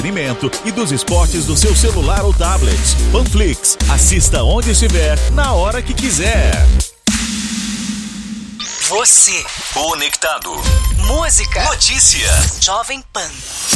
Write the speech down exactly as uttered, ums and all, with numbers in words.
e dos esportes do seu celular ou tablet. Panflix, assista onde estiver, na hora que quiser. Você conectado. Música, notícia. Jovem Pan.